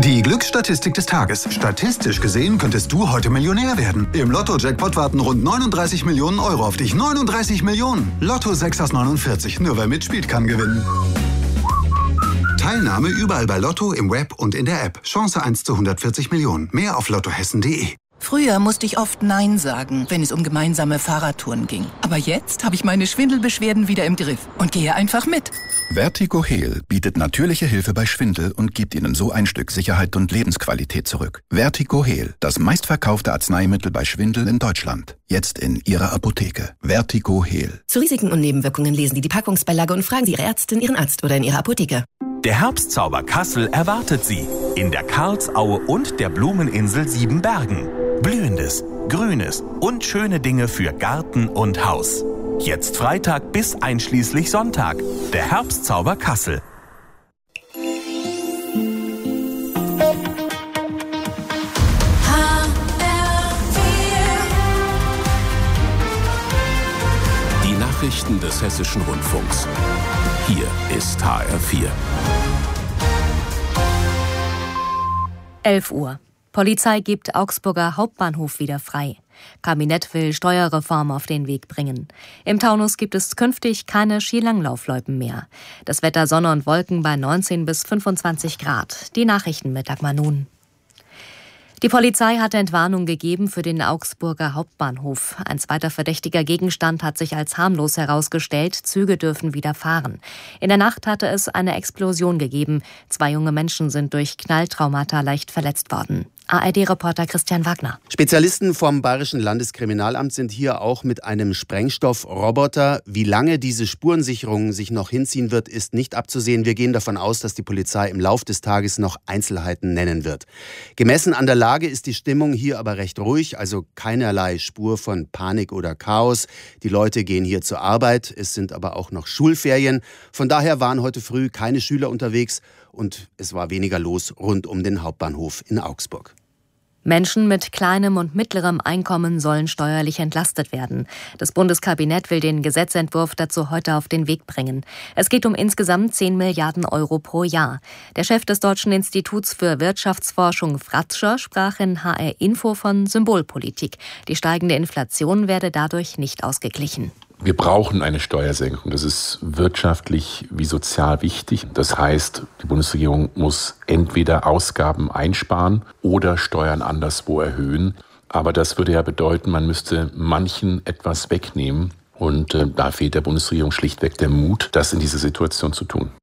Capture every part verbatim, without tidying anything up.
Die Glücksstatistik des Tages. Statistisch gesehen könntest du heute Millionär werden. Im Lotto-Jackpot warten rund neununddreißig Millionen Euro auf dich. neununddreißig Millionen. Lotto sechs aus neunundvierzig. Nur wer mitspielt, kann gewinnen. Teilnahme überall bei Lotto, im Web und in der App. Chance eins zu hundertvierzig Millionen. Mehr auf lottohessen punkt de. Früher musste ich oft Nein sagen, wenn es um gemeinsame Fahrradtouren ging. Aber jetzt habe ich meine Schwindelbeschwerden wieder im Griff und gehe einfach mit. Vertigo Heal bietet natürliche Hilfe bei Schwindel und gibt Ihnen so ein Stück Sicherheit und Lebensqualität zurück. Vertigo Heal, das meistverkaufte Arzneimittel bei Schwindel in Deutschland. Jetzt in Ihrer Apotheke. Vertigo Heal. Zu Risiken und Nebenwirkungen lesen Sie die Packungsbeilage und fragen Sie Ihre Ärztin, Ihren Arzt oder in Ihrer Apotheke. Der Herbstzauber Kassel erwartet Sie in der Karlsaue und der Blumeninsel Siebenbergen. Blühendes, Grünes und schöne Dinge für Garten und Haus. Jetzt Freitag bis einschließlich Sonntag. Der Herbstzauber Kassel. Die Nachrichten des Hessischen Rundfunks. Hier ist H R vier. elf Uhr. Polizei gibt Augsburger Hauptbahnhof wieder frei. Kabinett will Steuerreform auf den Weg bringen. Im Taunus gibt es künftig keine Skilanglaufloipen mehr. Das Wetter Sonne und Wolken bei neunzehn bis fünfundzwanzig Grad. Die Nachrichten mit Dagmar Nun. Die Polizei hatte Entwarnung gegeben für den Augsburger Hauptbahnhof. Ein zweiter verdächtiger Gegenstand hat sich als harmlos herausgestellt. Züge dürfen wieder fahren. In der Nacht hatte es eine Explosion gegeben. Zwei junge Menschen sind durch Knalltraumata leicht verletzt worden. A R D-Reporter Christian Wagner. Spezialisten vom Bayerischen Landeskriminalamt sind hier auch mit einem Sprengstoffroboter. Wie lange diese Spurensicherung sich noch hinziehen wird, ist nicht abzusehen. Wir gehen davon aus, dass die Polizei im Lauf des Tages noch Einzelheiten nennen wird. Gemessen an der Lage ist die Stimmung hier aber recht ruhig, also keinerlei Spur von Panik oder Chaos. Die Leute gehen hier zur Arbeit, es sind aber auch noch Schulferien. Von daher waren heute früh keine Schüler unterwegs und es war weniger los rund um den Hauptbahnhof in Augsburg. Menschen mit kleinem und mittlerem Einkommen sollen steuerlich entlastet werden. Das Bundeskabinett will den Gesetzentwurf dazu heute auf den Weg bringen. Es geht um insgesamt zehn Milliarden Euro pro Jahr. Der Chef des Deutschen Instituts für Wirtschaftsforschung, Fratscher, sprach in H R Info von Symbolpolitik. Die steigende Inflation werde dadurch nicht ausgeglichen. Wir brauchen eine Steuersenkung. Das ist wirtschaftlich wie sozial wichtig. Das heißt, die Bundesregierung muss entweder Ausgaben einsparen oder Steuern anderswo erhöhen. Aber das würde ja bedeuten, man müsste manchen etwas wegnehmen. Und äh, da fehlt der Bundesregierung schlichtweg der Mut, das in dieser Situation zu tun.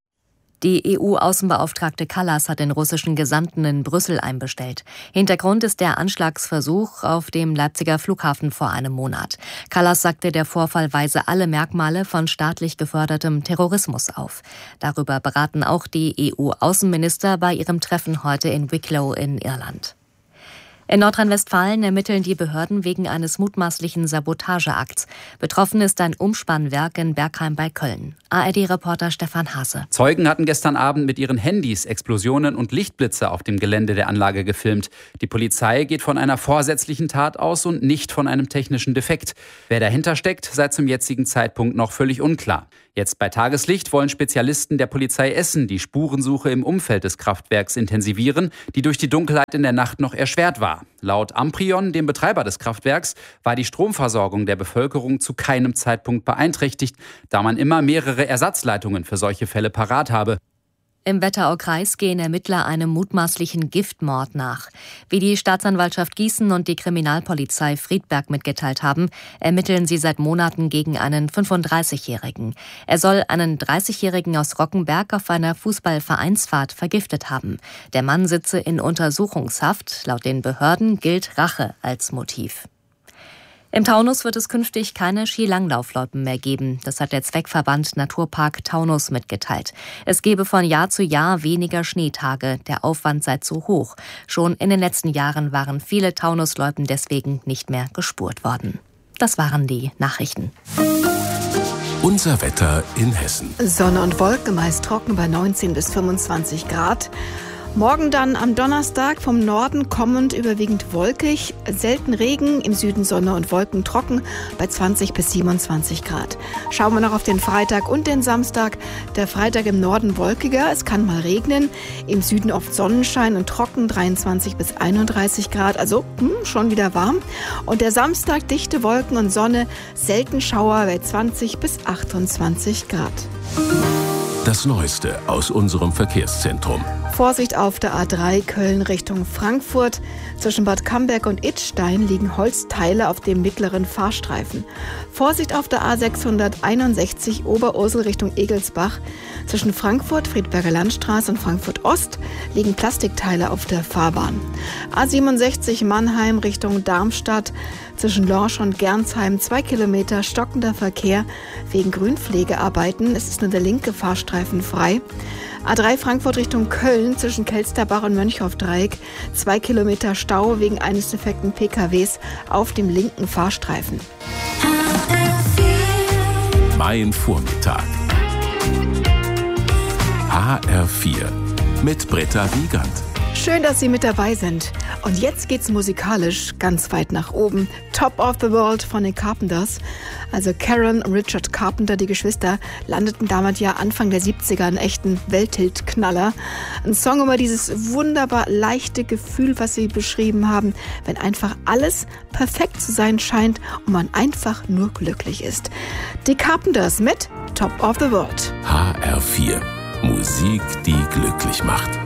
Die E U-Außenbeauftragte Kallas hat den russischen Gesandten in Brüssel einbestellt. Hintergrund ist der Anschlagsversuch auf dem Leipziger Flughafen vor einem Monat. Kallas sagte, der Vorfall weise alle Merkmale von staatlich gefördertem Terrorismus auf. Darüber beraten auch die E U-Außenminister bei ihrem Treffen heute in Wicklow in Irland. In Nordrhein-Westfalen ermitteln die Behörden wegen eines mutmaßlichen Sabotageakts. Betroffen ist ein Umspannwerk in Bergheim bei Köln. A R D-Reporter Stefan Hase. Zeugen hatten gestern Abend mit ihren Handys Explosionen und Lichtblitze auf dem Gelände der Anlage gefilmt. Die Polizei geht von einer vorsätzlichen Tat aus und nicht von einem technischen Defekt. Wer dahinter steckt, sei zum jetzigen Zeitpunkt noch völlig unklar. Jetzt bei Tageslicht wollen Spezialisten der Polizei Essen die Spurensuche im Umfeld des Kraftwerks intensivieren, die durch die Dunkelheit in der Nacht noch erschwert war. Laut Amprion, dem Betreiber des Kraftwerks, war die Stromversorgung der Bevölkerung zu keinem Zeitpunkt beeinträchtigt, da man immer mehrere Ersatzleitungen für solche Fälle parat habe. Im Wetteraukreis gehen Ermittler einem mutmaßlichen Giftmord nach. Wie die Staatsanwaltschaft Gießen und die Kriminalpolizei Friedberg mitgeteilt haben, ermitteln sie seit Monaten gegen einen fünfunddreißigjährigen. Er soll einen dreißigjährigen aus Rockenberg auf einer Fußballvereinsfahrt vergiftet haben. Der Mann sitze in Untersuchungshaft. Laut den Behörden gilt Rache als Motiv. Im Taunus wird es künftig keine Skilanglaufloipen mehr geben. Das hat der Zweckverband Naturpark Taunus mitgeteilt. Es gebe von Jahr zu Jahr weniger Schneetage. Der Aufwand sei zu hoch. Schon in den letzten Jahren waren viele Taunusloipen deswegen nicht mehr gespurt worden. Das waren die Nachrichten. Unser Wetter in Hessen. Sonne und Wolken, meist trocken bei neunzehn bis fünfundzwanzig Grad. Morgen dann am Donnerstag vom Norden kommend überwiegend wolkig, selten Regen, im Süden Sonne und Wolken trocken bei zwanzig bis siebenundzwanzig Grad. Schauen wir noch auf den Freitag und den Samstag. Der Freitag im Norden wolkiger, es kann mal regnen, im Süden oft Sonnenschein und trocken, dreiundzwanzig bis einunddreißig Grad, also hm, schon wieder warm. Und der Samstag dichte Wolken und Sonne, selten Schauer bei zwanzig bis achtundzwanzig Grad. Das Neueste aus unserem Verkehrszentrum. Vorsicht auf der A drei Köln Richtung Frankfurt. Zwischen Bad Camberg und Idstein liegen Holzteile auf dem mittleren Fahrstreifen. Vorsicht auf der A sechshunderteinundsechzig Oberursel Richtung Egelsbach. Zwischen Frankfurt, Friedberger Landstraße und Frankfurt Ost liegen Plastikteile auf der Fahrbahn. A siebenundsechzig Mannheim Richtung Darmstadt. Zwischen Lorsch und Gernsheim zwei Kilometer stockender Verkehr wegen Grünpflegearbeiten. Es ist nur der linke Fahrstreifen frei. A drei Frankfurt Richtung Köln zwischen Kelsterbach und Mönchhoff-Dreieck. Zwei Kilometer Stau wegen eines defekten P K Ws auf dem linken Fahrstreifen. Mein Vormittag. H R vier mit Britta Wiegand. Schön, dass Sie mit dabei sind. Und jetzt geht's musikalisch ganz weit nach oben. Top of the World von den Carpenters. Also Karen und Richard Carpenter, die Geschwister, landeten damals ja Anfang der siebziger einen echten Welthit-Knaller. Ein Song über dieses wunderbar leichte Gefühl, was sie beschrieben haben, wenn einfach alles perfekt zu sein scheint und man einfach nur glücklich ist. Die Carpenters mit Top of the World. H R vier. Musik, die glücklich macht.